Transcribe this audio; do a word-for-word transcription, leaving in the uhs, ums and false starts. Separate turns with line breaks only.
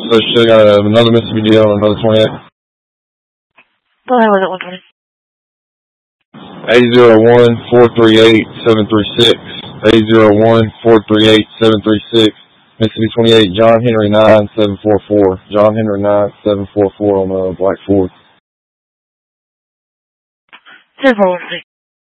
So she got another Mississippi deal on another twenty-eight.
Go ahead with it, one twenty.
eight zero one, four three eight, seven three six. eight zero one, four three eight, seven three six. Mississippi twenty-eight, John Henry nine seven four four. John Henry nine seven four four on the Black Ford.
ten four one six.